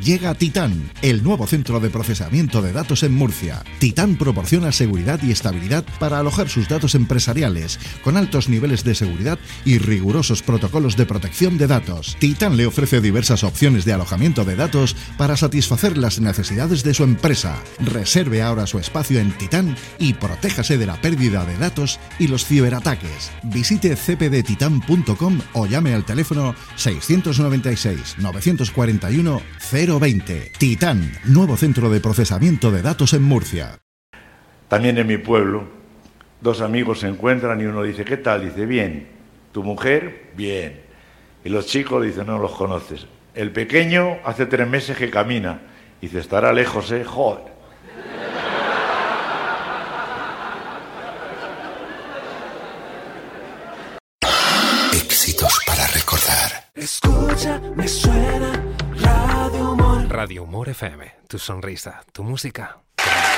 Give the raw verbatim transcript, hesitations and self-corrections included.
Llega Titán, el nuevo centro de procesamiento de datos en Murcia. Titán proporciona seguridad y estabilidad para alojar sus datos empresariales, con altos niveles de seguridad y rigurosos protocolos de protección de datos. Titán le ofrece diversas opciones de alojamiento de datos para satisfacer las necesidades de su empresa. Reserve ahora su espacio en Titán y protéjase de la pérdida de datos y los ciberataques. Visite c p d titan punto com o llame al teléfono seiscientos noventa y seis, novecientos cuarenta y uno, cero veinte. Titán, nuevo centro de procesamiento de datos en Murcia. También en mi pueblo, dos amigos se encuentran y uno dice, ¿qué tal? Dice, bien. ¿Tu mujer? Bien. Y los chicos dicen, no los conoces. El pequeño hace tres meses que camina. Dice, estará lejos, ¿eh? Joder. Éxitos para recordar. Escucha, me suena Radio Humor. Radio Humor F M, tu sonrisa, tu música.